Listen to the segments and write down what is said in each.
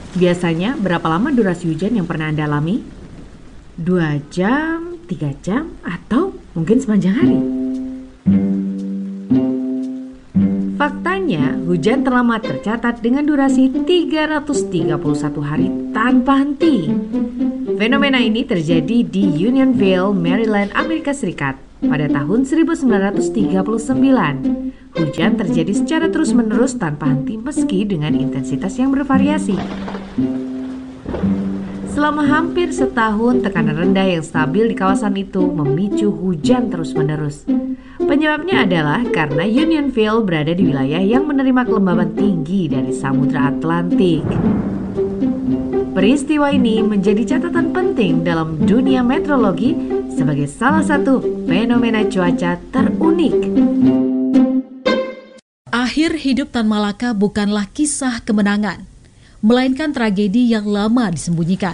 Biasanya berapa lama durasi hujan yang pernah Anda alami? 2 jam, 3 jam, atau mungkin sepanjang hari? Faktanya, hujan terlama tercatat dengan durasi 331 hari tanpa henti. Fenomena ini terjadi di Unionville, Maryland, Amerika Serikat pada tahun 1939. Hujan terjadi secara terus-menerus tanpa henti meski dengan intensitas yang bervariasi. Selama hampir setahun, tekanan rendah yang stabil di kawasan itu memicu hujan terus-menerus. Penyebabnya adalah karena Unionville berada di wilayah yang menerima kelembaban tinggi dari Samudra Atlantik. Peristiwa ini menjadi catatan penting dalam dunia meteorologi sebagai salah satu fenomena cuaca terunik. Akhir hidup Tan Malaka bukanlah kisah kemenangan, melainkan tragedi yang lama disembunyikan.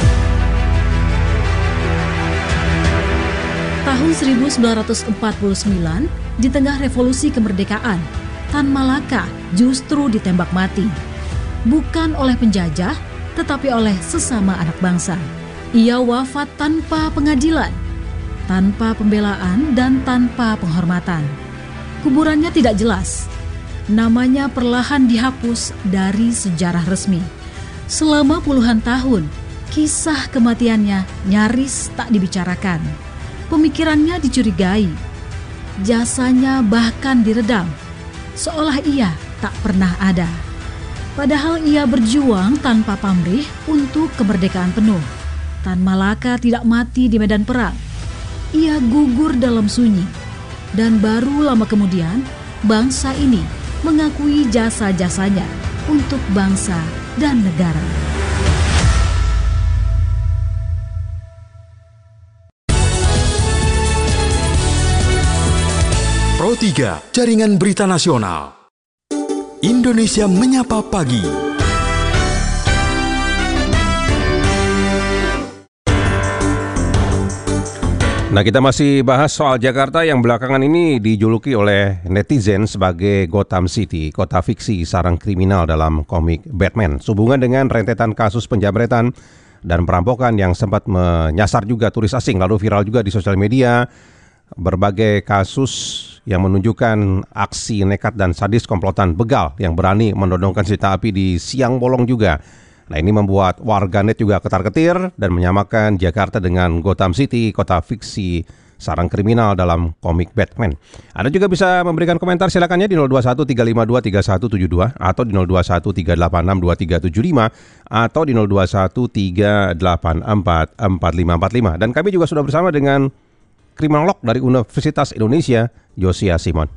Tahun 1949, di tengah revolusi kemerdekaan, Tan Malaka justru ditembak mati. Bukan oleh penjajah, tetapi oleh sesama anak bangsa. Ia wafat tanpa pengadilan, tanpa pembelaan, dan tanpa penghormatan. Kuburannya tidak jelas. Namanya perlahan dihapus dari sejarah resmi. Selama puluhan tahun, kisah kematiannya nyaris tak dibicarakan. Pemikirannya dicurigai, jasanya bahkan diredam, seolah ia tak pernah ada. Padahal ia berjuang tanpa pamrih untuk kemerdekaan penuh. Tan Malaka tidak mati di medan perang. Ia gugur dalam sunyi. Dan baru lama kemudian, bangsa ini mengakui jasa-jasanya untuk bangsa dan negara. Pro 3, Jaringan Berita Nasional. Indonesia Menyapa Pagi. Nah, kita masih bahas soal Jakarta yang belakangan ini dijuluki oleh netizen sebagai Gotham City, kota fiksi sarang kriminal dalam komik Batman. Sehubungan dengan rentetan kasus penjamretan dan perampokan yang sempat menyasar juga turis asing, lalu viral juga di sosial media. Berbagai kasus yang menunjukkan aksi nekat dan sadis komplotan begal yang berani menodongkan senjata api di siang bolong juga. Nah, ini membuat warganet juga ketar-ketir dan menyamakan Jakarta dengan Gotham City, kota fiksi sarang kriminal dalam komik Batman. Anda juga bisa memberikan komentar, silakannya di 0213523172 atau di 0213862375 atau di 0213844545. Dan kami juga sudah bersama dengan kriminolog dari Universitas Indonesia, Josia Simon.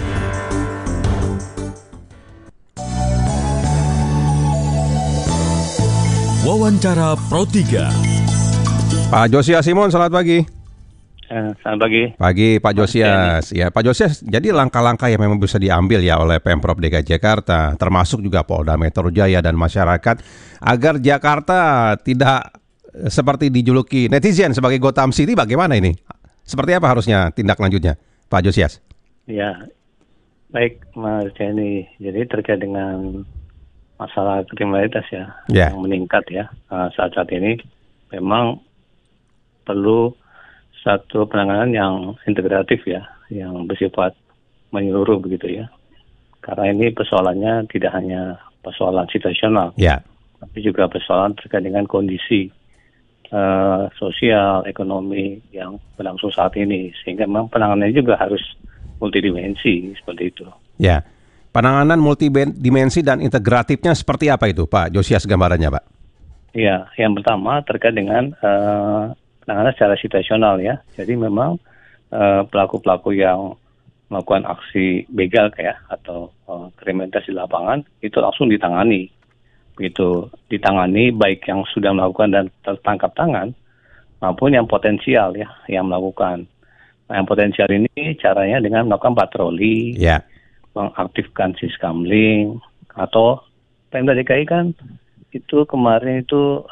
Wawancara Pro 3. Pak Josia Simon, selamat pagi. Selamat pagi. Pagi Pak Josias. Ya, Pak Josias, jadi langkah-langkah yang memang bisa diambil ya oleh Pemprov DKI Jakarta, termasuk juga Polda Metro Jaya dan masyarakat, agar Jakarta tidak seperti dijuluki netizen sebagai Gotham City, bagaimana ini? Seperti apa harusnya tindak lanjutnya, Pak Josias? Ya, baik Mas Jenny. Jadi terkait dengan masalah kriminalitas yang meningkat saat ini, memang perlu satu penanganan yang integratif yang bersifat menyeluruh begitu ya. Karena ini persoalannya tidak hanya persoalan situasional, tapi juga persoalan terkait dengan kondisi sosial, ekonomi yang berlangsung saat ini, sehingga memang penanganannya juga harus multidimensi seperti itu. Ya, penanganan multidimensi dan integratifnya seperti apa itu, Pak Josias, gambarannya, Pak? Ya, yang pertama terkait dengan penanganan secara situasional ya. Jadi memang pelaku-pelaku yang melakukan aksi begal atau kriminalitas di lapangan itu langsung ditangani. Begitu ditangani, baik yang sudah melakukan dan tertangkap tangan maupun yang potensial yang melakukan. Nah, yang potensial ini caranya dengan melakukan patroli, mengaktifkan siskamling, atau Pemda DKI kan itu kemarin itu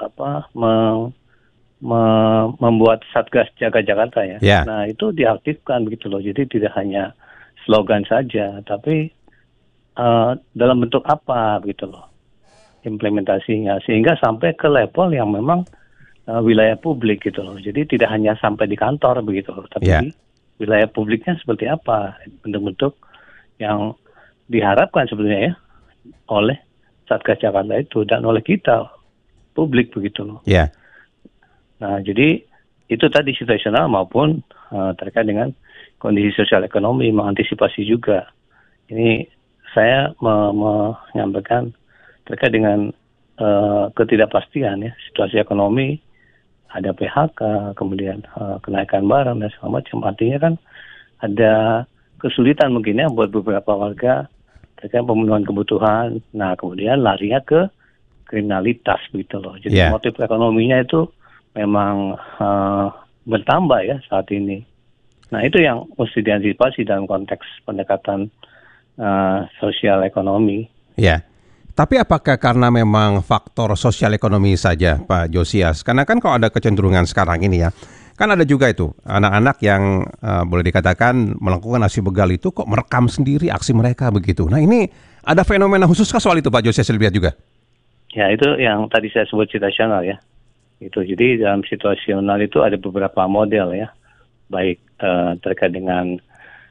membuat Satgas Jaga Jakarta ya. Nah, itu diaktifkan begitu loh. Jadi tidak hanya slogan saja, tapi dalam bentuk apa begitu loh. implementasinya sehingga sampai ke level yang memang wilayah publik gitu loh. Jadi tidak hanya sampai di kantor begitu loh, tapi di wilayah publiknya seperti apa, bentuk-bentuk yang diharapkan sebenarnya ya oleh Satgas Jakarta itu dan oleh kita publik begitu loh. Yeah. Nah, jadi itu tadi situasional maupun terkait dengan kondisi sosial ekonomi, mengantisipasi juga. Ini saya menyampaikan terkait dengan ketidakpastian ya, situasi ekonomi, ada PHK, kemudian kenaikan barang dan segala macam. Artinya kan ada kesulitan mungkin ya buat beberapa warga terkait pemenuhan kebutuhan. Nah, kemudian larinya ke kriminalitas gitu loh. Jadi motif ekonominya itu memang bertambah ya saat ini. Nah, itu yang mesti diantisipasi dalam konteks pendekatan sosial ekonomi. Ya. Tapi apakah karena memang faktor sosial ekonomi saja, Pak Josias? Karena kan kalau ada kecenderungan sekarang ini ya, kan ada juga itu anak-anak yang boleh dikatakan melakukan aksi begal itu kok merekam sendiri aksi mereka begitu. Nah, ini ada fenomena khusus kah soal itu, Pak Josias, lihat juga? Ya, itu yang tadi saya sebut situasional ya. Itu jadi dalam situasional itu ada beberapa model ya, baik terkait dengan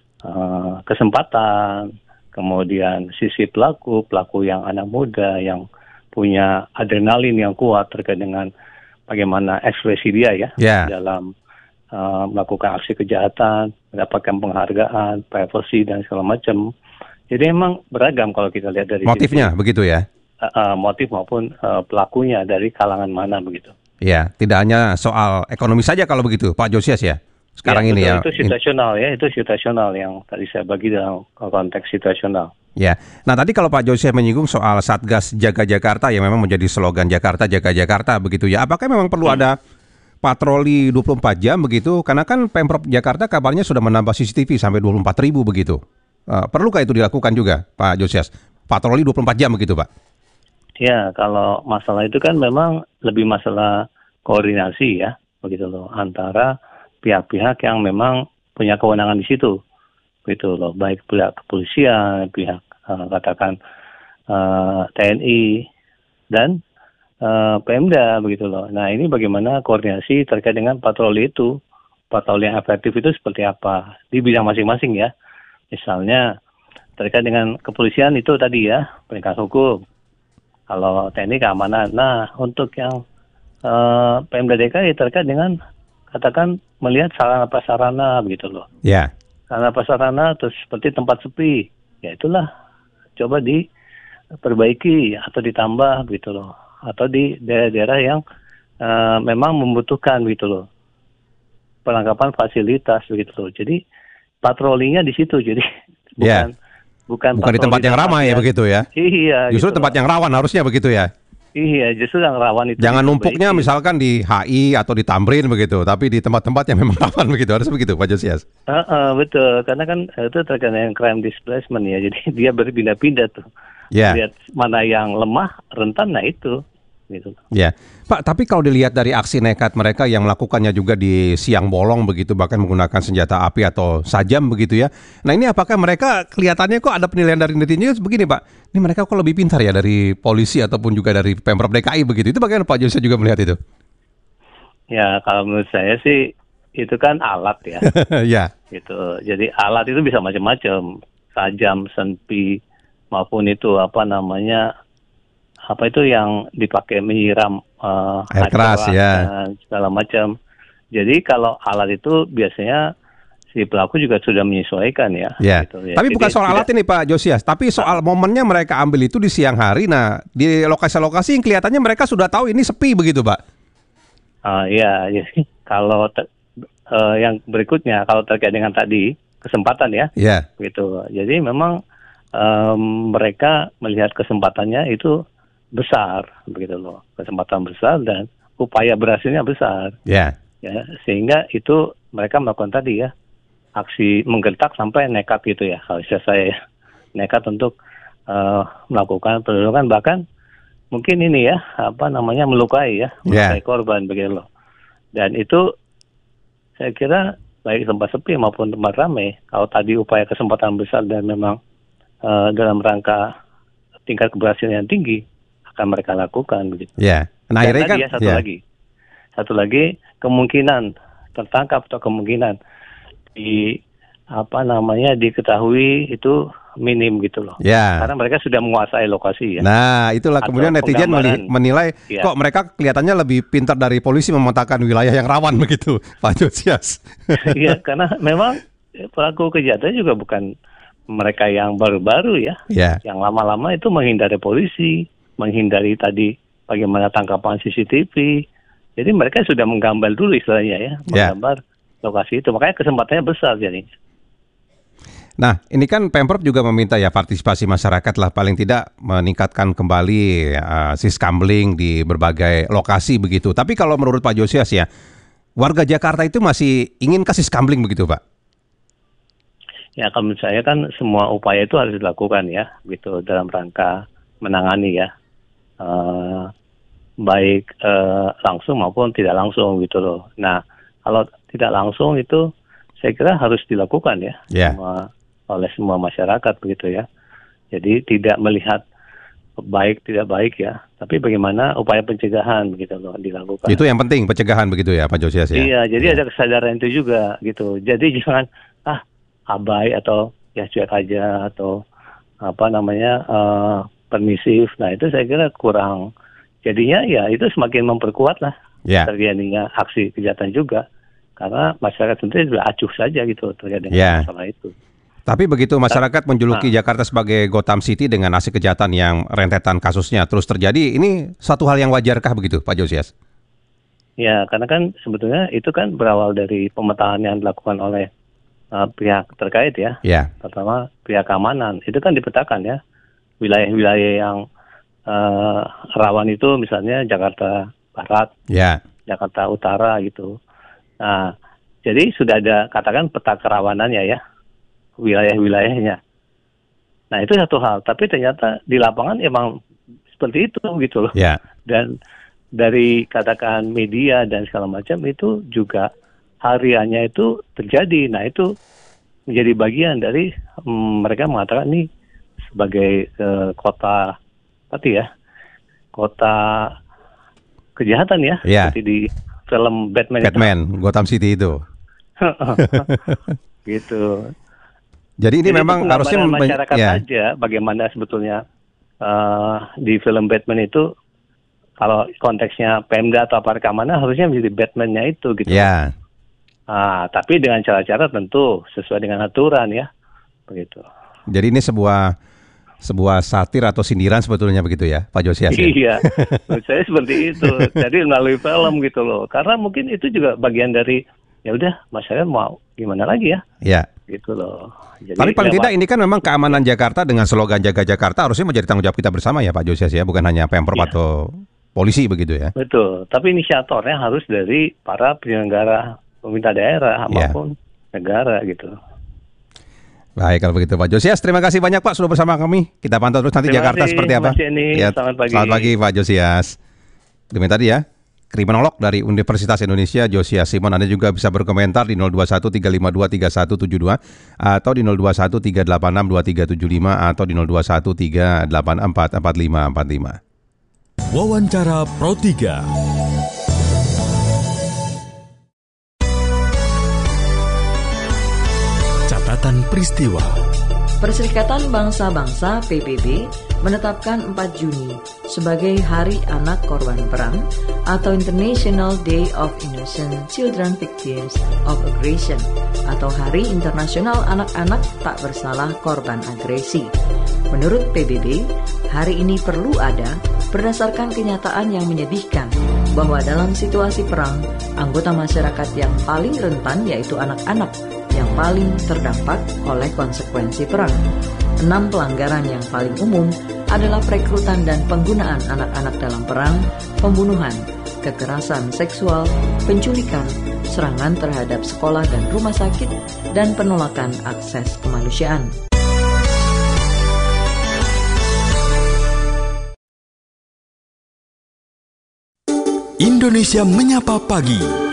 kesempatan, kemudian sisi pelaku yang anak muda yang punya adrenalin yang kuat terkait dengan bagaimana ekspresi dia ya dalam melakukan aksi kejahatan, mendapatkan penghargaan, privacy dan segala macam. Jadi memang beragam kalau kita lihat dari motifnya sisi, begitu ya. Motif maupun pelakunya dari kalangan mana begitu. Ya, tidak hanya soal ekonomi saja kalau begitu, Pak Josias ya. Sekarang ya, ini betul, ya. Itu situasional yang tadi saya bagi dalam konteks situasional. Ya, nah tadi kalau Pak Josias menyinggung soal Satgas Jaga Jakarta yang memang menjadi slogan Jakarta Jaga Jakarta begitu ya. Apakah memang perlu ada patroli 24 jam begitu? Karena kan Pemprov Jakarta kabarnya sudah menambah CCTV sampai 24.000 begitu. Perlukah itu dilakukan juga, Pak Josias? Patroli 24 jam begitu, Pak? Ya, kalau masalah itu kan memang lebih masalah koordinasi ya, begitu loh, antara pihak-pihak yang memang punya kewenangan di situ, gitu loh, baik pihak kepolisian, pihak katakan TNI dan Pemda, begitu loh. Nah, ini bagaimana koordinasi terkait dengan patroli itu, patroli yang efektif itu seperti apa di bidang masing-masing ya. Misalnya terkait dengan kepolisian itu tadi ya, penegakan hukum. Kalau TNI keamanan. Nah, untuk yang Pemda DKI terkait dengan katakan melihat sarana-prasarana begitu loh. Ya. Sarana-prasarana terus seperti tempat sepi. Ya itulah coba diperbaiki atau ditambah gitu loh. Atau di daerah-daerah yang memang membutuhkan gitu loh. Perlengkapan fasilitas begitu loh. Jadi patrolinya di situ. Jadi bukan di tempat yang ramai ya begitu ya. Iya. Justru gitu tempat yang rawan harusnya begitu ya. Iya, justru yang rawan itu. Jangan numpuknya misalkan di HI atau di Tamrin begitu, tapi di tempat-tempat yang memang rawan begitu, harus begitu, Pak Josias. Betul, karena kan itu terkait dengan crime displacement ya, jadi dia berpindah-pindah tuh. Lihat mana yang lemah, rentan, nah itu. Gitu. Ya, Pak. Tapi kalau dilihat dari aksi nekat mereka yang melakukannya juga di siang bolong begitu, bahkan menggunakan senjata api atau sajam begitu ya. Nah ini apakah mereka kelihatannya kok ada penilaian dari netizen begini, Pak? Ini mereka kok lebih pintar ya dari polisi ataupun juga dari Pemprov DKI begitu? Itu bagaimana Pak Josias juga melihat itu? Ya kalau menurut saya sih itu kan alat ya. Ya. Gitu. Jadi alat itu bisa macam-macam, sajam, senpi maupun itu apa itu yang dipakai menyiram air keras ya, dan segala macam. Jadi kalau alat itu biasanya si pelaku juga sudah menyesuaikan ya. Gitu, ya. Tapi bukan soal alat ini Pak Josias, tapi soal momennya mereka ambil itu di siang hari. Nah di lokasi-lokasi yang kelihatannya mereka sudah tahu ini sepi begitu, Pak. Iya. Jadi kalau yang berikutnya kalau terkait dengan tadi kesempatan ya. Gitu. Jadi memang mereka melihat kesempatannya itu besar begitu loh, kesempatan besar dan upaya berhasilnya besar ya, sehingga itu mereka melakukan tadi ya aksi menggertak sampai nekat gitu ya, kalau saya nekat untuk melakukan penodongan, bahkan mungkin ini ya melukai korban begitu loh. Dan itu saya kira baik tempat sepi maupun tempat ramai, kalau tadi upaya kesempatan besar dan memang dalam rangka tingkat keberhasilan yang tinggi akan mereka lakukan begitu. Ya. Nah, Dan akhirnya tadi kan satu lagi kemungkinan tertangkap atau kemungkinan diketahui itu minim gitu loh. Ya. Karena mereka sudah menguasai lokasi ya. Nah, itulah Atau kemudian netizen menilai kok mereka kelihatannya lebih pintar dari polisi memetakan wilayah yang rawan begitu, Pak Josias. Iya, karena memang pelaku kejahatan juga bukan mereka yang baru-baru ya. Yang lama-lama itu menghindari polisi, menghindari tadi bagaimana tangkapan CCTV. Jadi mereka sudah menggambar dulu istilahnya ya, menggambar lokasi itu. Makanya kesempatannya besar jadinya. Nah, ini kan Pemprov juga meminta ya partisipasi masyarakat lah, paling tidak meningkatkan kembali siskamling di berbagai lokasi begitu. Tapi kalau menurut Pak Josias ya, warga Jakarta itu masih ingin kasih siskamling begitu, Pak? Ya, kalau menurut saya kan semua upaya itu harus dilakukan ya, gitu dalam rangka menangani ya, baik langsung maupun tidak langsung gitu loh. Nah, kalau tidak langsung itu saya kira harus dilakukan ya, oleh semua masyarakat begitu ya. Jadi tidak melihat baik tidak baik ya, tapi bagaimana upaya pencegahan begitu loh dilakukan. Itu yang penting, pencegahan begitu ya, Pak Josias ya. Iya, jadi ada kesadaran itu juga gitu. Jadi jangan abai atau ya cuek aja atau permisif. Nah, itu saya kira kurang. Jadinya ya itu semakin memperkuat lah terjadinya aksi kejahatan juga. Karena masyarakat tentu sudah acuh saja gitu terkait dengan masalah itu. Tapi begitu masyarakat menjuluki Jakarta sebagai Gotham City dengan aksi kejahatan yang rentetan kasusnya terus terjadi, ini satu hal yang wajarkah begitu, Pak Josias? Ya, karena kan sebetulnya itu kan berawal dari pemetaan yang dilakukan oleh pihak terkait ya. Pertama pihak keamanan, itu kan dipetakan ya. Wilayah-wilayah yang rawan itu misalnya Jakarta Barat, Jakarta Utara gitu. Nah, jadi sudah ada katakan peta kerawanannya ya. Wilayah-wilayahnya. Nah, itu satu hal. Tapi ternyata di lapangan emang seperti itu gitu loh. Dan dari katakan media dan segala macam itu juga hariannya itu terjadi. Nah, itu menjadi bagian dari mereka mengatakan ini sebagai kota kota kejahatan ya. Seperti di film Batman Gotham City itu. Gitu. Jadi ini memang harusnya masyarakat aja bagaimana sebetulnya di film Batman itu kalau konteksnya Pemda atau aparat keamanan harusnya menjadi Batman-nya itu gitu. Tapi dengan cara-cara tentu sesuai dengan aturan ya, begitu. Jadi ini sebuah satir atau sindiran sebetulnya begitu ya, Pak Josias? Iya, menurut saya seperti itu. Jadi melalui film gitu loh. Karena mungkin itu juga bagian dari ya udah masyarakat mau gimana lagi ya. Gitu loh. Jadi, tapi paling tidak ini kan memang keamanan Jakarta dengan slogan Jaga Jakarta harusnya menjadi tanggung jawab kita bersama ya Pak Josias ya, bukan hanya Pemprov atau polisi begitu ya. Betul, tapi inisiatornya harus dari para penyelenggara pemerintah daerah maupun negara gitu. Baik kalau begitu Pak Josias, terima kasih banyak Pak sudah bersama kami. Kita pantau terus nanti Jakarta seperti apa. Selamat pagi. Selamat pagi Pak Josias. Demikian tadi ya. Kriminolog dari Universitas Indonesia Josias Simon. Anda juga bisa berkomentar di 0213523172 atau di 0213862375 atau di 0213844545. Wawancara Pro 3. Catatan peristiwa. Perserikatan Bangsa-Bangsa PBB menetapkan 4 Juni sebagai Hari Anak Korban Perang atau International Day of Innocent Children Victims of Aggression atau Hari Internasional Anak-anak Tak Bersalah Korban Agresi. Menurut PBB, hari ini perlu ada berdasarkan kenyataan yang menyedihkan bahwa dalam situasi perang, anggota masyarakat yang paling rentan yaitu anak-anak yang paling terdampak oleh konsekuensi perang. 6 pelanggaran yang paling umum adalah perekrutan dan penggunaan anak-anak dalam perang, pembunuhan, kekerasan seksual, penculikan, serangan terhadap sekolah dan rumah sakit, dan penolakan akses kemanusiaan. Indonesia Menyapa Pagi.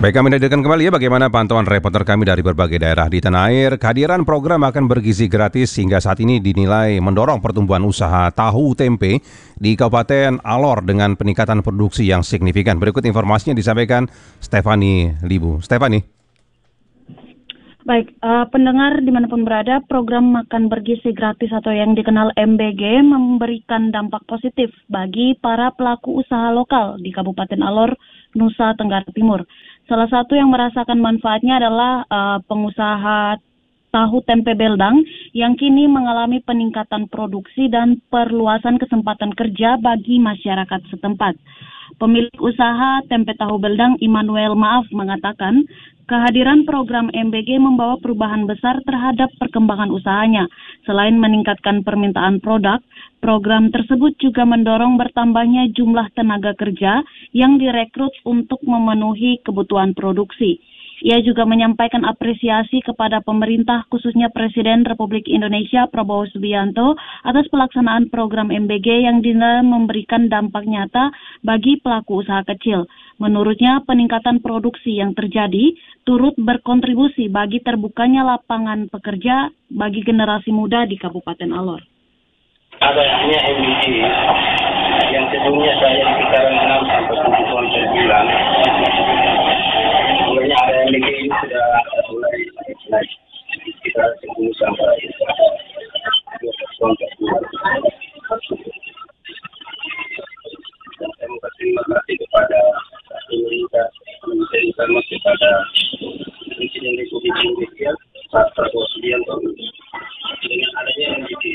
Baik, kami hadirkan kembali ya bagaimana pantauan reporter kami dari berbagai daerah di tanah air. Kehadiran program makan bergizi gratis hingga saat ini dinilai mendorong pertumbuhan usaha tahu tempe di Kabupaten Alor dengan peningkatan produksi yang signifikan. Berikut informasinya disampaikan Stefani Libu. Stefani. Baik, pendengar dimanapun berada, program makan bergizi gratis atau yang dikenal MBG memberikan dampak positif bagi para pelaku usaha lokal di Kabupaten Alor, Nusa Tenggara Timur. Salah satu yang merasakan manfaatnya adalah pengusaha tahu tempe beldang yang kini mengalami peningkatan produksi dan perluasan kesempatan kerja bagi masyarakat setempat. Pemilik usaha tempe tahu beldang Immanuel Maaf mengatakan, kehadiran program MBG membawa perubahan besar terhadap perkembangan usahanya. Selain meningkatkan permintaan produk, program tersebut juga mendorong bertambahnya jumlah tenaga kerja yang direkrut untuk memenuhi kebutuhan produksi. Ia juga menyampaikan apresiasi kepada pemerintah khususnya Presiden Republik Indonesia Prabowo Subianto atas pelaksanaan program MBG yang dinilai memberikan dampak nyata bagi pelaku usaha kecil. Menurutnya, peningkatan produksi yang terjadi turut berkontribusi bagi terbukanya lapangan pekerja bagi generasi muda di Kabupaten Alor. Adanya MBG yang sebelumnya saya di kisaran 6 sampai 7 ton per bulan. Mulanya ada MBG ini sudah mulai sekitar 10 sampai 12 ton per bulan. Dan saya mau terima kasih kepada pemerintah, terutama kepada Presiden Republik Indonesia Pak Prabowo Subianto dengan adanya MBG.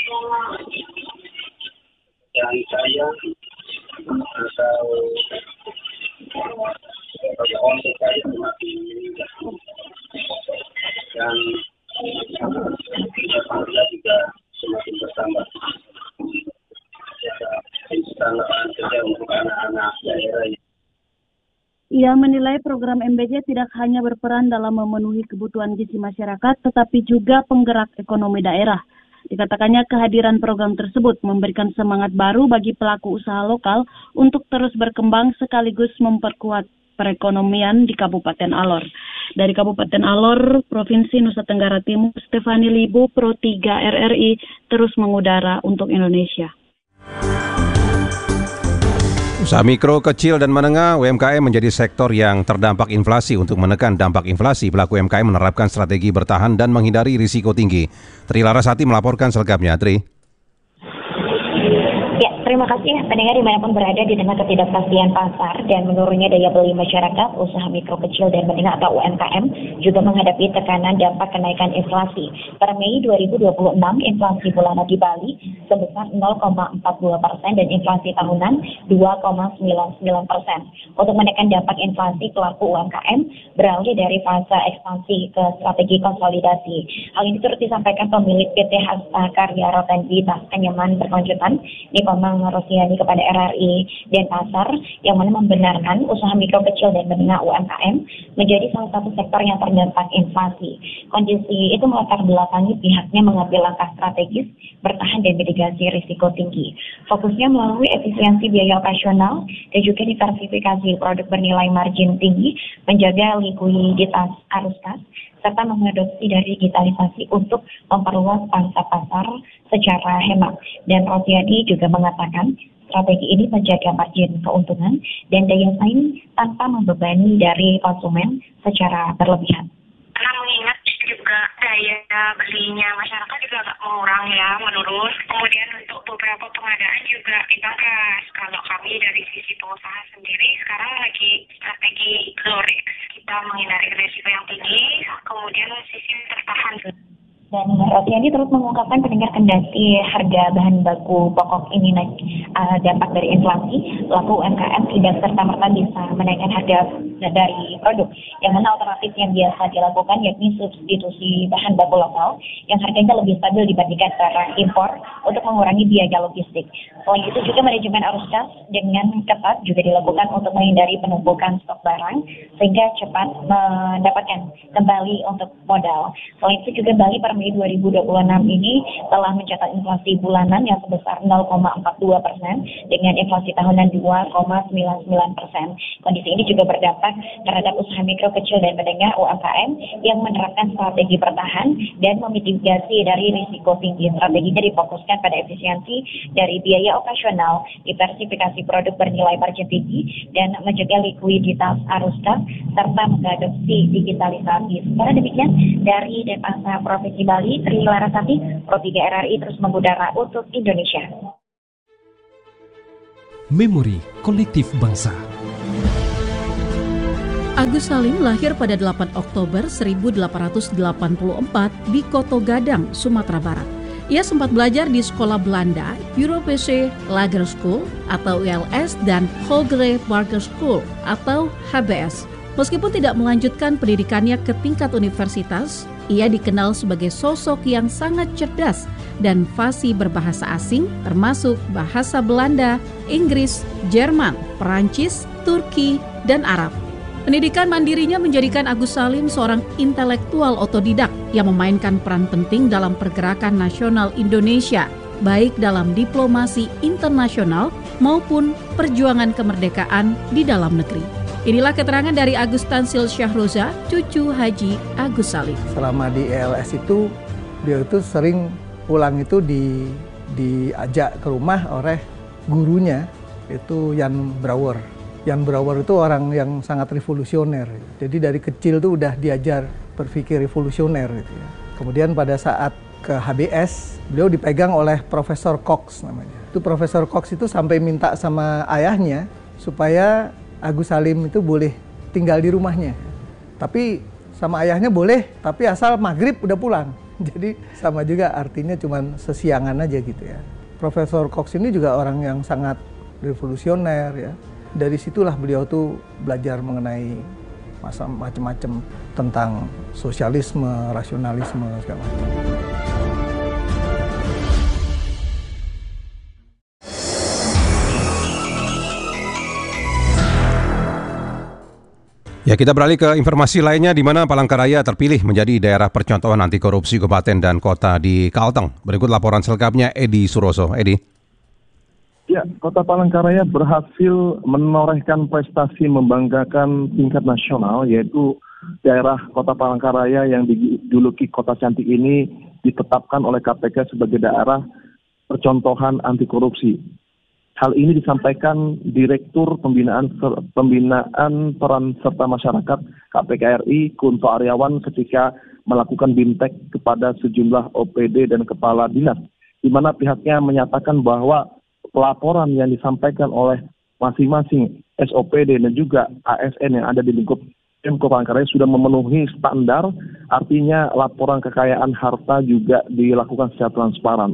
Dan saya atau omset saya semakin meningkat dan kerja juga semakin bertambah. Lapangan kerja untuk anak-anak daerah. Ia menilai program MBG tidak hanya berperan dalam memenuhi kebutuhan gizi masyarakat, tetapi juga penggerak ekonomi daerah. Dikatakannya kehadiran program tersebut memberikan semangat baru bagi pelaku usaha lokal untuk terus berkembang sekaligus memperkuat perekonomian di Kabupaten Alor. Dari Kabupaten Alor, Provinsi Nusa Tenggara Timur, Stefani Libu, Pro 3 RRI, terus mengudara untuk Indonesia. Usaha mikro, kecil, dan menengah UMKM menjadi sektor yang terdampak inflasi. Untuk menekan dampak inflasi, pelaku UMKM menerapkan strategi bertahan dan menghindari risiko tinggi. Tri Larasati melaporkan selengkapnya. Tri. Ya, terima kasih pendengar dimanapun berada di tengah ketidakpastian pasar dan menurunnya daya beli masyarakat, usaha mikro kecil dan menengah atau UMKM juga menghadapi tekanan dampak kenaikan inflasi. Per Mei 2026, inflasi bulanan di Bali sebesar 0,42% dan inflasi tahunan 2,99%. Untuk menekan dampak inflasi, pelaku UMKM beralih dari fase ekspansi ke strategi konsolidasi. Hal ini turut disampaikan pemilik PT Hasta Karya Rotendi Anyaman Berkelanjutan Komang Rosiani kepada RRI Denpasar yang mana membenarkan usaha mikro kecil dan menengah UMKM menjadi salah satu sektor yang terdampak inflasi. Kondisi itu melatar belakangi pihaknya mengambil langkah strategis bertahan dan mitigasi risiko tinggi. Fokusnya melalui efisiensi biaya operasional dan juga diversifikasi produk bernilai margin tinggi, menjaga likuiditas arus kas, serta mengadopsi dari digitalisasi untuk memperluas pangsa pasar secara hemat. Dan Rosiadi juga mengatakan strategi ini menjaga margin keuntungan dan daya saing tanpa membebani dari konsumen secara berlebihan. Karena mengingat juga daya belinya masyarakat juga agak mengurang ya, menurun. Kemudian untuk beberapa pengadaan juga dipangkas. Kalau kami dari sisi pengusaha sendiri sekarang lagi strategi low risk, kita menghindari risiko yang tinggi, kemudian sisi bertahan. Dan Rosiadi terus mengungkapkan pendengar kendati harga bahan baku pokok ini naik dampak dari inflasi, pelaku UMKM tidak serta-merta bisa menaikkan harga dari produk. Yang mana alternatif yang biasa dilakukan yakni substitusi bahan baku lokal yang harganya lebih stabil dibandingkan barang impor untuk mengurangi biaya logistik. Selain itu juga manajemen arus kas dengan ketat juga dilakukan untuk menghindari penumpukan stok barang sehingga cepat mendapatkan kembali untuk modal. Selain itu juga Bali Mei 2026 ini telah mencatat inflasi bulanan yang sebesar 0,42% dengan inflasi tahunan 2,99%. Kondisi ini juga berdampak terhadap usaha mikro, kecil, dan menengah UMKM yang menerapkan strategi bertahan dan memitigasi dari risiko tinggi. Strateginya difokuskan pada efisiensi dari biaya operasional, diversifikasi produk bernilai margin tinggi, dan menjaga likuiditas arus kas, serta mengadopsi digitalisasi. Secara demikian, dari Denpasar Provinsi Bali, Tri Larasati, Pro 3 RRI terus mengudara untuk Indonesia. Memori Kolektif Bangsa. Agus Salim lahir pada 8 Oktober 1884 di Koto Gadang, Sumatera Barat. Ia sempat belajar di sekolah Belanda, Europese Lager School atau ULS dan Hogere Barger School atau HBS. Meskipun tidak melanjutkan pendidikannya ke tingkat universitas, ia dikenal sebagai sosok yang sangat cerdas dan fasih berbahasa asing termasuk bahasa Belanda, Inggris, Jerman, Perancis, Turki, dan Arab. Pendidikan mandirinya menjadikan Agus Salim seorang intelektual otodidak yang memainkan peran penting dalam pergerakan nasional Indonesia, baik dalam diplomasi internasional maupun perjuangan kemerdekaan di dalam negeri. Inilah keterangan dari Agus Tansil Syahroza, cucu Haji Agus Salim. Selama di ELS itu, dia itu sering pulang itu diajak ke rumah oleh gurunya, itu Jan Brouwer. Jan Brouwer itu orang yang sangat revolusioner. Jadi dari kecil tuh udah diajar berpikir revolusioner gitu ya. Kemudian pada saat ke HBS, beliau dipegang oleh Profesor Cox namanya. Itu Profesor Cox itu sampai minta sama ayahnya supaya Agus Salim itu boleh tinggal di rumahnya. Tapi sama ayahnya boleh, tapi asal maghrib udah pulang. Jadi sama juga artinya cuman sesiangan aja gitu ya. Profesor Cox ini juga orang yang sangat revolusioner ya. Dari situlah beliau tuh belajar mengenai macam-macam tentang sosialisme, rasionalisme segala macam. Ya, kita beralih ke informasi lainnya di mana Palangkaraya terpilih menjadi daerah percontohan anti korupsi kabupaten dan kota di Kalteng. Berikut laporan selengkapnya Edi Suroso. Edi. Ya, Kota Palangkaraya berhasil menorehkan prestasi membanggakan tingkat nasional, yaitu daerah Kota Palangkaraya yang dijuluki Kota Cantik ini ditetapkan oleh KPK sebagai daerah percontohan anti korupsi. Hal ini disampaikan Direktur Pembinaan Peran Serta Masyarakat KPK RI, Kunto Aryawan, ketika melakukan BIMTEK kepada sejumlah OPD dan kepala dinas, di mana pihaknya menyatakan bahwa pelaporan yang disampaikan oleh masing-masing SOPD dan juga ASN yang ada di lingkup Pemko Palangkaraya sudah memenuhi standar, artinya laporan kekayaan harta juga dilakukan secara transparan.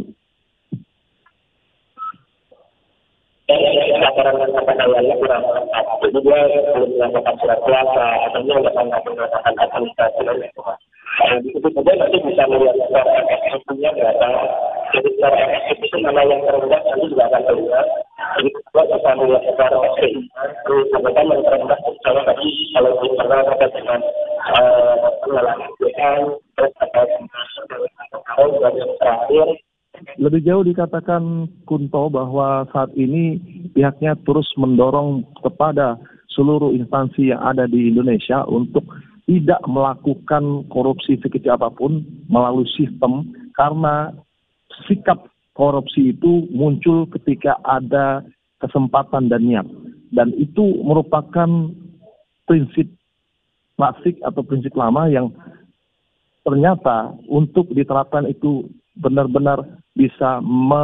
Laporan kekayaannya kurang lengkap. Jadi dia belum melakukan surat kuasa atau dia tidak melakukan administrasi dan lain-lain. Itu saja nanti bisa melihat secara efektifnya berapa. Jadi secara efektif itu mana yang terendah nanti juga akan terlihat. Jadi kita bisa melihat secara efektif. Terus sampaikan yang terendah misalnya tadi kalau kita terkait dengan pengalaman terus terkait dengan dan yang terakhir. Lebih jauh dikatakan Kunto bahwa saat ini pihaknya terus mendorong kepada seluruh instansi yang ada di Indonesia untuk tidak melakukan korupsi sekecil apapun melalui sistem, karena sikap korupsi itu muncul ketika ada kesempatan dan niat. Dan itu merupakan prinsip klasik atau prinsip lama yang ternyata untuk diterapkan itu benar-benar bisa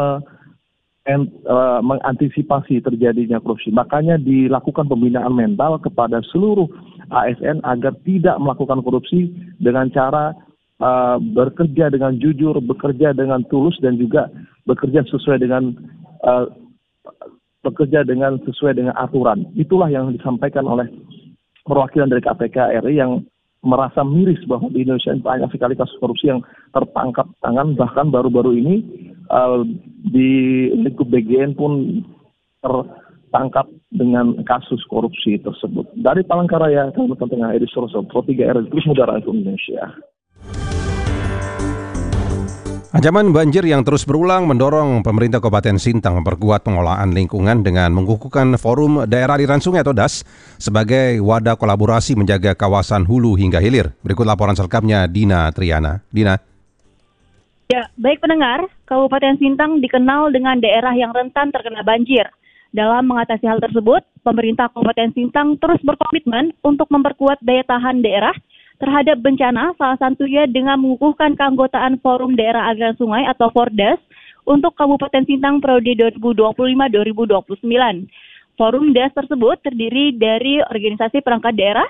mengantisipasi terjadinya korupsi. Makanya dilakukan pembinaan mental kepada seluruh ASN agar tidak melakukan korupsi dengan cara bekerja dengan jujur, bekerja dengan tulus, dan juga bekerja sesuai dengan sesuai dengan aturan. Itulah yang disampaikan oleh perwakilan dari KPK RI yang merasa miris bahwa di Indonesia banyak sekali kasus korupsi yang tertangkap tangan, bahkan baru-baru ini di lingkup BGN pun tertangkap dengan kasus korupsi tersebut. Dari Palangkaraya, Kalimantan Tengah, Edi Suroso, Pro 3 RRI, terus mudara untuk Indonesia. Ancaman banjir yang terus berulang mendorong pemerintah Kabupaten Sintang memperkuat pengelolaan lingkungan dengan mengukuhkan Forum Daerah Aliran Sungai atau DAS sebagai wadah kolaborasi menjaga kawasan hulu hingga hilir. Berikut laporan selengkapnya Dina Triana. Dina. Ya, baik pendengar, Kabupaten Sintang dikenal dengan daerah yang rentan terkena banjir. Dalam mengatasi hal tersebut, pemerintah Kabupaten Sintang terus berkomitmen untuk memperkuat daya tahan daerah terhadap bencana, salah satunya dengan mengukuhkan keanggotaan Forum Daerah Aliran Sungai atau Fordas untuk Kabupaten Sintang periode 2025-2029. Forum DAS tersebut terdiri dari organisasi perangkat daerah,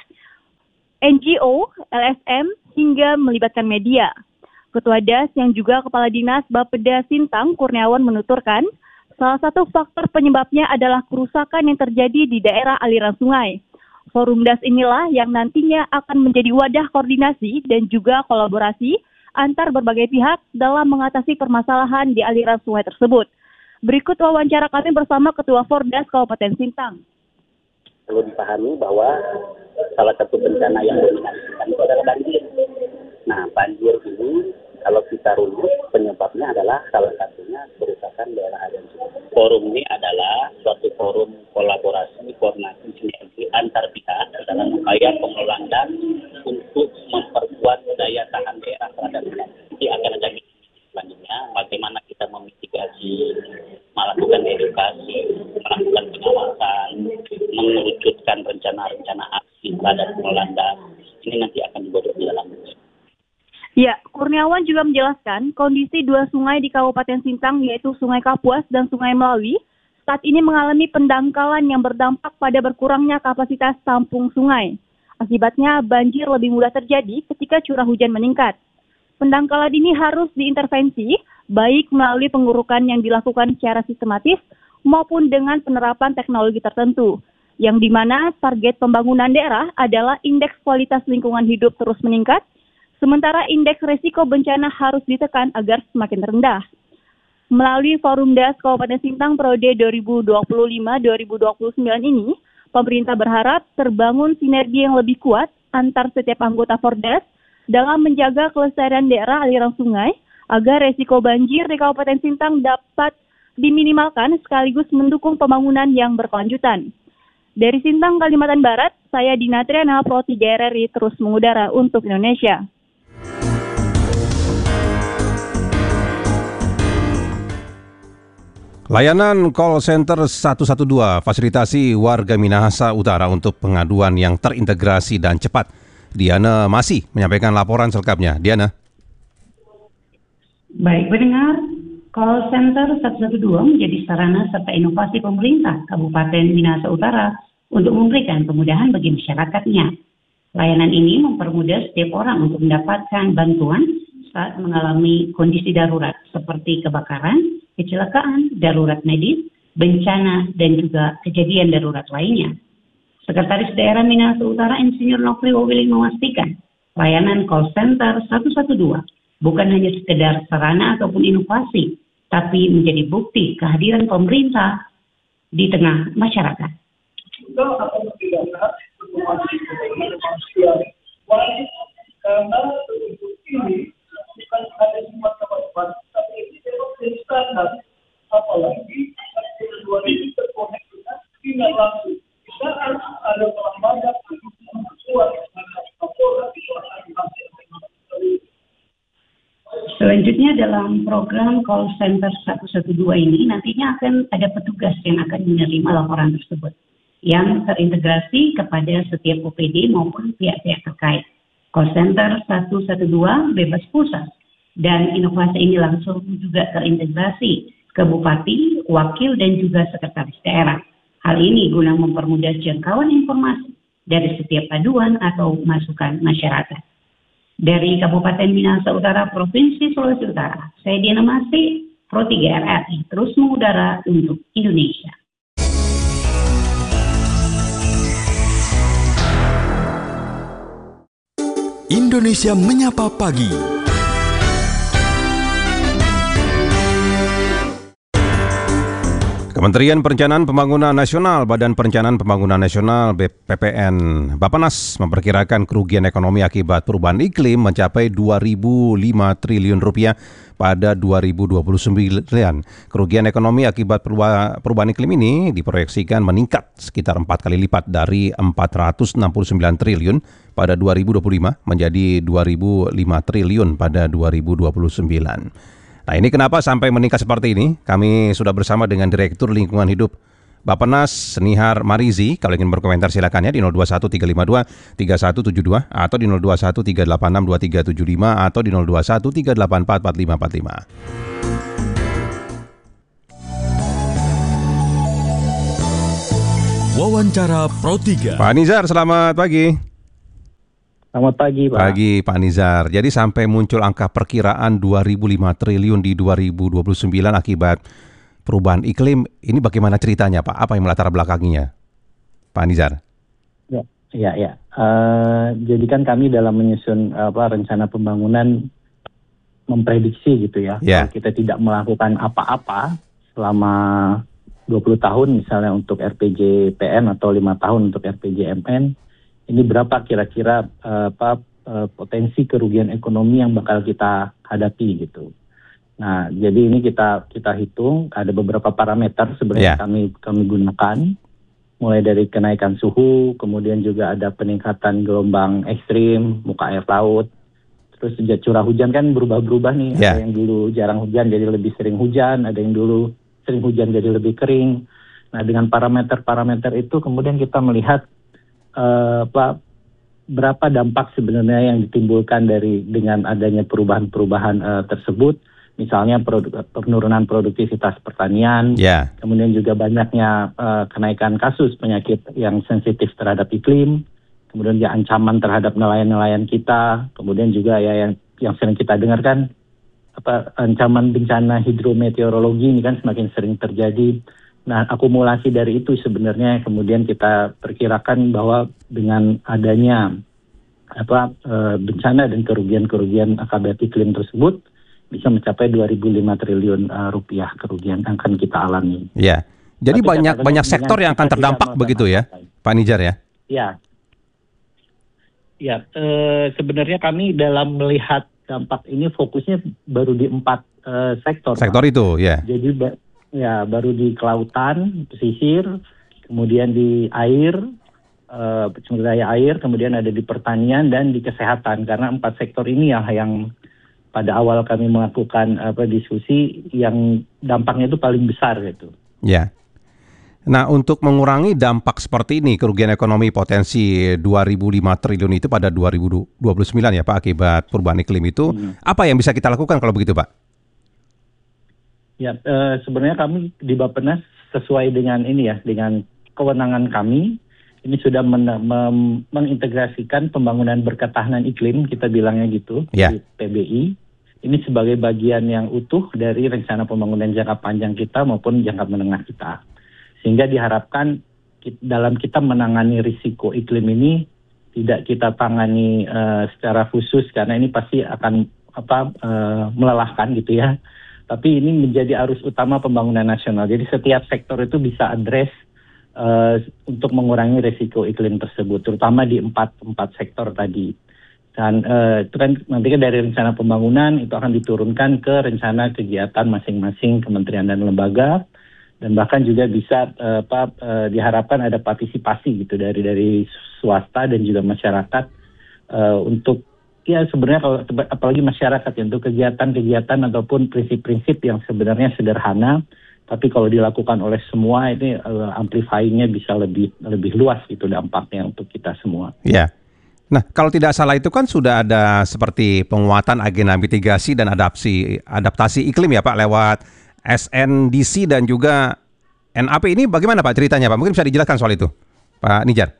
NGO, LSM, hingga melibatkan media. Ketua DAS yang juga Kepala Dinas Bapeda Sintang, Kurniawan menuturkan, salah satu faktor penyebabnya adalah kerusakan yang terjadi di daerah aliran sungai. Forum DAS inilah yang nantinya akan menjadi wadah koordinasi dan juga kolaborasi antar berbagai pihak dalam mengatasi permasalahan di aliran sungai tersebut. Berikut wawancara kami bersama Ketua Fordas Kabupaten Sintang. Perlu dipahami bahwa salah satu bencana yang dominan itu adalah banjir. Nah, banjir ini kalau kita runut penyebabnya adalah salah satunya kerusakan daerah aliran sungai. Forum ini adalah suatu forum kolaborasi, koordinasi, sinergi antar pihak dalam upaya pengelolaan dan untuk memperkuat daya tahan daerah terhadap bencana. Nanti akan ada selanjutnya bagaimana kita memitigasi, melakukan edukasi, melakukan pengawasan, mengerucutkan rencana-rencana aksi terhadap pengelolaan dan ini nanti akan dibuat di dalam. Ya, Kurniawan juga menjelaskan kondisi dua sungai di Kabupaten Sintang yaitu Sungai Kapuas dan Sungai Melawi saat ini mengalami pendangkalan yang berdampak pada berkurangnya kapasitas tampung sungai. Akibatnya banjir lebih mudah terjadi ketika curah hujan meningkat. Pendangkalan ini harus diintervensi baik melalui pengurukan yang dilakukan secara sistematis maupun dengan penerapan teknologi tertentu, yang dimana target pembangunan daerah adalah indeks kualitas lingkungan hidup terus meningkat, sementara indeks risiko bencana harus ditekan agar semakin rendah. Melalui Forum DAS Kabupaten Sintang periode 2025-2029 ini, pemerintah berharap terbangun sinergi yang lebih kuat antar setiap anggota Fordas dalam menjaga kelestarian daerah aliran sungai agar resiko banjir di Kabupaten Sintang dapat diminimalkan sekaligus mendukung pembangunan yang berkelanjutan. Dari Sintang, Kalimantan Barat, saya Dina Triana, Pro 3 RRI terus mengudara untuk Indonesia. Layanan call center 112 fasilitasi warga Minahasa Utara untuk pengaduan yang terintegrasi dan cepat. Diana masih menyampaikan laporan selengkapnya. Diana. Baik pendengar, call center 112 menjadi sarana serta inovasi pemerintah Kabupaten Minahasa Utara untuk memberikan kemudahan bagi masyarakatnya. Layanan ini mempermudah setiap orang untuk mendapatkan bantuan saat mengalami kondisi darurat seperti kebakaran, kecelakaan, darurat medis, bencana, dan juga kejadian darurat lainnya. Sekretaris Daerah Minahasa Utara Insinyur Nofri Wawiling memastikan layanan call center 112 bukan hanya sekedar sarana ataupun inovasi, tapi menjadi bukti kehadiran pemerintah di tengah masyarakat. Karena ini bukan ada semata-mata, tapi ini standar, apalagi kedua ini terkoneksi dengan langsung. Kita harus ada pelambaran untuk memperkuat Selanjutnya dalam program call center 112 ini nantinya akan ada petugas yang akan menerima laporan tersebut yang terintegrasi kepada setiap OPD maupun pihak-pihak terkait. Call center 112 bebas pulsa dan inovasi ini langsung juga terintegrasi ke bupati, wakil dan juga sekretaris daerah. Hal ini guna mempermudah jangkauan informasi dari setiap aduan atau masukan masyarakat. Dari Kabupaten Minahasa Utara, Provinsi Sulawesi Utara, saya Diana Masih, Pro 3 RRI, terus mengudara untuk Indonesia. Indonesia Menyapa Pagi. Kementerian Perencanaan Pembangunan Nasional, Badan Perencanaan Pembangunan Nasional (BPPN), Bappenas memperkirakan kerugian ekonomi akibat perubahan iklim mencapai 2.005 triliun rupiah pada 2029. Kerugian ekonomi akibat perubahan iklim ini diproyeksikan meningkat sekitar 4 kali lipat dari 469 triliun pada 2025 menjadi 2.005 triliun pada 2029. Nah, ini kenapa sampai meningkat seperti ini? Kami sudah bersama dengan Direktur Lingkungan Hidup Bappenas, Nihar Marizi. Kalau ingin berkomentar silakan ya di 0213523172 atau di 0213862375 atau di 0213844545. Wawancara Pro 3. Pak Nizar, selamat pagi. Selamat pagi, Pak. Pagi, Pak Nizar. Jadi sampai muncul angka perkiraan 2.005 triliun di 2029 akibat perubahan iklim. Ini bagaimana ceritanya, Pak? Apa yang melatar belakanginya, Pak Nizar? Ya. Jadi kan kami dalam menyusun rencana pembangunan memprediksi gitu ya. Kalau kita tidak melakukan apa-apa selama 20 tahun misalnya untuk RPJPN atau 5 tahun untuk RPJMN, ini berapa kira-kira potensi kerugian ekonomi yang bakal kita hadapi gitu. Nah, jadi ini kita hitung, ada beberapa parameter sebenarnya kami gunakan, mulai dari kenaikan suhu, kemudian juga ada peningkatan gelombang ekstrim, muka air laut, terus curah hujan kan berubah-berubah nih. Ada yang dulu jarang hujan jadi lebih sering hujan, ada yang dulu sering hujan jadi lebih kering. Nah, dengan parameter-parameter itu kemudian kita melihat berapa dampak sebenarnya yang ditimbulkan dengan adanya perubahan-perubahan tersebut, misalnya penurunan produktivitas pertanian, kemudian juga banyaknya kenaikan kasus penyakit yang sensitif terhadap iklim, kemudian ya ancaman terhadap nelayan-nelayan kita, kemudian juga ya yang sering kita dengarkan ancaman bencana hidrometeorologi ini kan semakin sering terjadi. Nah, akumulasi dari itu sebenarnya kemudian kita perkirakan bahwa dengan adanya bencana dan kerugian-kerugian akibat iklim tersebut bisa mencapai 2.005 triliun rupiah kerugian yang akan kita alami. Ya, jadi banyak sektor yang akan terdampak begitu ya, Pak Nizar ya? Ya, sebenarnya kami dalam melihat dampak ini fokusnya baru di 4 sektor. Sektor Pak. itu, ya. Jadi baru di kelautan, pesisir, kemudian di air, sumber daya air, kemudian ada di pertanian dan di kesehatan. Karena 4 sektor ini yang pada awal kami melakukan diskusi yang dampaknya itu paling besar gitu. Ya. Nah, untuk mengurangi dampak seperti ini, kerugian ekonomi potensi 2.005 triliun itu pada 2029 ya Pak, akibat perubahan iklim itu, apa yang bisa kita lakukan kalau begitu Pak? Ya, sebenarnya kami di Bappenas sesuai dengan dengan kewenangan kami, ini sudah mengintegrasikan pembangunan berketahanan iklim, kita bilangnya gitu, di PBI. Ini sebagai bagian yang utuh dari rencana pembangunan jangka panjang kita maupun jangka menengah kita. Sehingga diharapkan dalam kita menangani risiko iklim ini tidak kita tangani secara khusus karena ini pasti akan melelahkan gitu ya. Tapi ini menjadi arus utama pembangunan nasional. Jadi setiap sektor itu bisa address untuk mengurangi risiko iklim tersebut, terutama di empat sektor tadi. Dan itu kan nanti dari rencana pembangunan itu akan diturunkan ke rencana kegiatan masing-masing kementerian dan lembaga, dan bahkan juga bisa diharapkan ada partisipasi gitu dari swasta dan juga masyarakat untuk ya sebenarnya kalau apalagi masyarakat ya, untuk kegiatan-kegiatan ataupun prinsip-prinsip yang sebenarnya sederhana, tapi kalau dilakukan oleh semua ini amplifying-nya bisa lebih luas gitu dampaknya untuk kita semua. Ya. Nah, kalau tidak salah itu kan sudah ada seperti penguatan agenda mitigasi dan adaptasi iklim ya Pak lewat SNDC dan juga NAP. Ini bagaimana Pak ceritanya Pak? Mungkin bisa dijelaskan soal itu, Pak Nizar.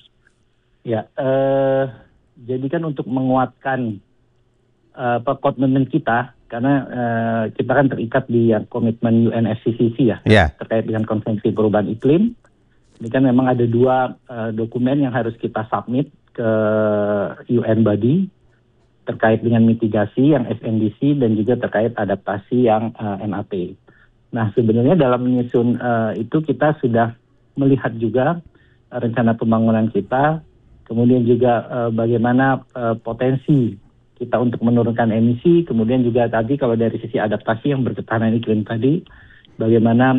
Jadi kan untuk menguatkan komitmen kita, karena kita kan terikat di komitmen UNFCCC terkait dengan konvensi perubahan iklim. Ini kan memang ada 2 dokumen yang harus kita submit ke UN body terkait dengan mitigasi yang SNDC dan juga terkait adaptasi yang NAP. Nah, sebenarnya dalam menyusun itu kita sudah melihat juga rencana pembangunan kita, kemudian juga bagaimana potensi kita untuk menurunkan emisi, kemudian juga tadi kalau dari sisi adaptasi yang berketahanan iklim tadi, bagaimana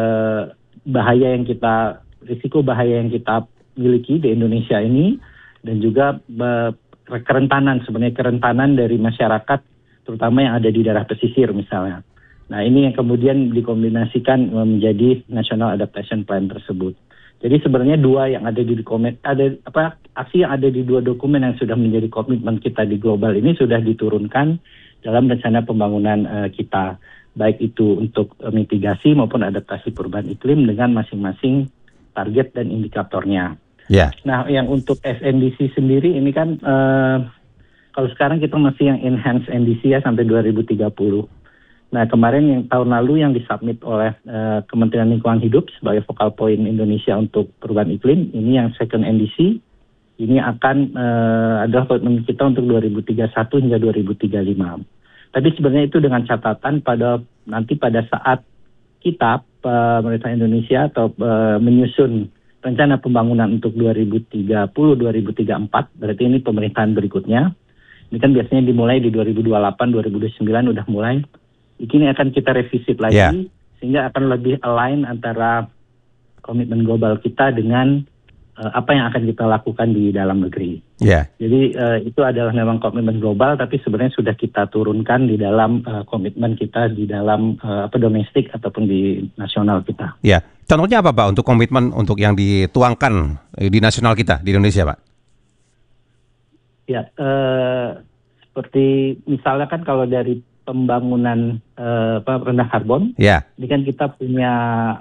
risiko bahaya yang kita miliki di Indonesia ini, dan juga kerentanan dari masyarakat, terutama yang ada di daerah pesisir misalnya. Nah, ini yang kemudian dikombinasikan menjadi National Adaptation Plan tersebut. Jadi sebenarnya aksi yang ada di dua dokumen yang sudah menjadi komitmen kita di global ini sudah diturunkan dalam rencana pembangunan kita, baik itu untuk mitigasi maupun adaptasi perubahan iklim dengan masing-masing target dan indikatornya. Yeah. Nah, yang untuk SNDC sendiri ini kan kalau sekarang kita masih yang enhanced NDC ya sampai 2030. Nah, kemarin yang tahun lalu yang disubmit oleh Kementerian Lingkungan Hidup sebagai focal point Indonesia untuk perubahan iklim, ini yang second NDC, ini akan adalah komitmen kita untuk 2031 hingga 2035. Tapi sebenarnya itu dengan catatan pada saat kita pemerintah Indonesia atau menyusun rencana pembangunan untuk 2030-2034, berarti ini pemerintahan berikutnya. Ini kan biasanya dimulai di 2028-2029 udah mulai. Ini akan kita revisit lagi, sehingga akan lebih align antara komitmen global kita dengan apa yang akan kita lakukan di dalam negeri. Jadi itu adalah memang komitmen global, tapi sebenarnya sudah kita turunkan di dalam komitmen kita di dalam domestik ataupun di nasional kita. Ya, contohnya apa Pak untuk komitmen untuk yang dituangkan di nasional kita di Indonesia, Pak? Ya, seperti misalnya kan kalau dari pembangunan rendah karbon, ini kan kita punya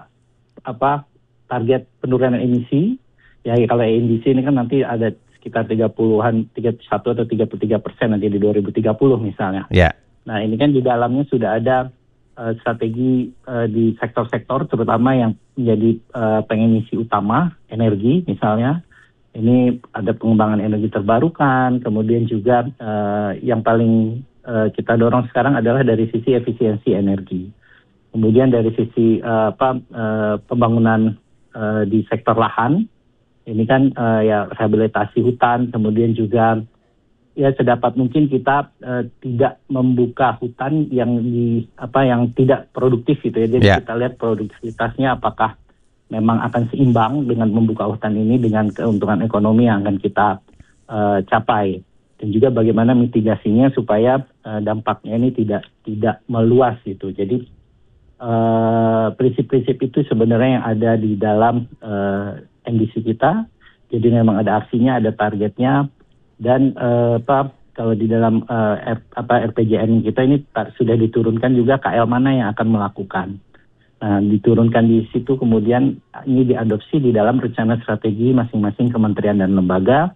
target penurunan emisi. Ya, kalau NDC ini kan nanti ada sekitar 31 atau 33% nanti di 2030 misalnya. Nah, ini kan di dalamnya sudah ada strategi di sektor-sektor terutama yang menjadi pengemisi utama, energi misalnya. Ini ada pengembangan energi terbarukan, kemudian juga yang paling kita dorong sekarang adalah dari sisi efisiensi energi. Kemudian dari sisi pembangunan di sektor lahan, ini kan rehabilitasi hutan, kemudian juga ya sedapat mungkin kita tidak membuka hutan yang tidak produktif gitu ya. Jadi kita lihat produktivitasnya apakah memang akan seimbang dengan membuka hutan ini dengan keuntungan ekonomi yang akan kita capai. Dan juga bagaimana mitigasinya supaya dampaknya ini tidak meluas gitu. Jadi prinsip-prinsip itu sebenarnya yang ada di dalam NDC kita. Jadi memang ada aksinya, ada targetnya, dan kalau di dalam RPJN kita ini sudah diturunkan juga KL mana yang akan melakukan. Nah, diturunkan di situ, kemudian ini diadopsi di dalam rencana strategi masing-masing kementerian dan lembaga.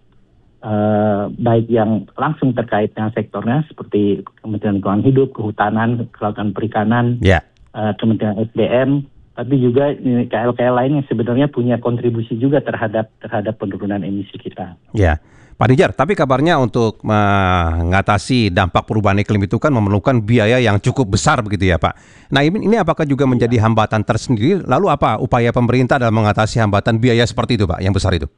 Baik yang langsung terkait dengan sektornya seperti Kementerian Lingkungan Hidup, Kehutanan, Kelautan Perikanan, Kementerian SDM, tapi juga KL-KL lain yang sebenarnya punya kontribusi juga terhadap penurunan emisi kita. Ya, Pak Nijar, tapi kabarnya untuk mengatasi dampak perubahan iklim itu kan memerlukan biaya yang cukup besar begitu ya Pak. Nah ini apakah juga menjadi hambatan tersendiri? Lalu apa upaya pemerintah dalam mengatasi hambatan biaya seperti itu Pak, yang besar itu?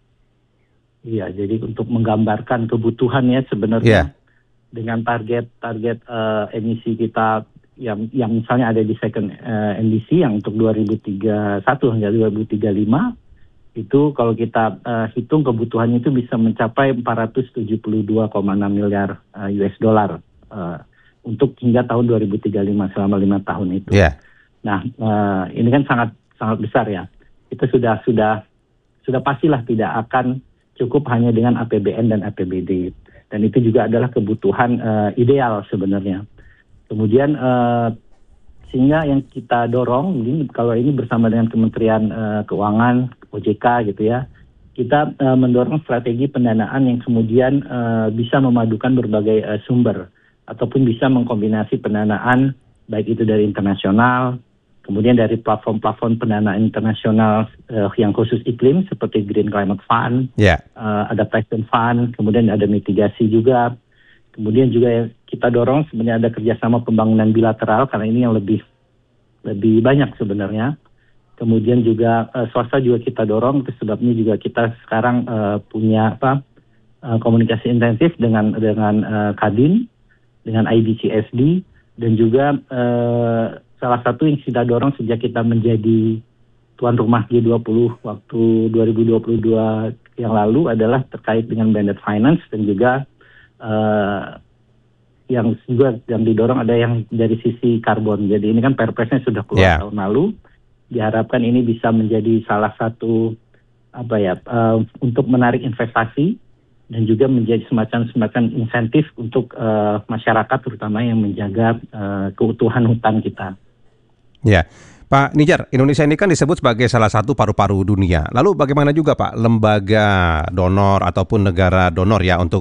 Iya, jadi untuk menggambarkan kebutuhannya sebenarnya dengan target emisi kita yang misalnya ada di second NDC yang untuk 2031 hingga 2035 itu kalau kita hitung kebutuhannya itu bisa mencapai 472,6 miliar US dollar untuk hingga tahun 2035 selama 5 tahun itu. Nah, ini kan sangat besar ya. Itu sudah pastilah tidak akan cukup hanya dengan APBN dan APBD. Dan itu juga adalah kebutuhan ideal sebenarnya. Kemudian sehingga yang kita dorong, kalau ini bersama dengan Kementerian Keuangan, OJK gitu ya, kita mendorong strategi pendanaan yang kemudian bisa memadukan berbagai sumber ataupun bisa mengkombinasi pendanaan baik itu dari internasional, kemudian dari platform-platform pendanaan internasional yang khusus iklim seperti Green Climate Fund, Adaptation Fund, kemudian ada mitigasi juga. Kemudian juga kita dorong sebenarnya ada kerjasama pembangunan bilateral karena ini yang lebih lebih banyak sebenarnya. Kemudian juga swasta juga kita dorong, itu sebabnya juga kita sekarang punya komunikasi intensif dengan Kadin, dengan IBCSD, dan juga salah satu yang kita dorong sejak kita menjadi tuan rumah G20 waktu 2022 yang lalu adalah terkait dengan blended finance, dan juga yang didorong ada yang dari sisi karbon. Jadi ini kan Perpresnya sudah keluar tahun lalu. Diharapkan ini bisa menjadi salah satu untuk menarik investasi dan juga menjadi semacam insentif untuk masyarakat terutama yang menjaga keutuhan hutan kita. Ya, Pak Nidjar, Indonesia ini kan disebut sebagai salah satu paru-paru dunia. Lalu bagaimana juga Pak lembaga donor ataupun negara donor ya untuk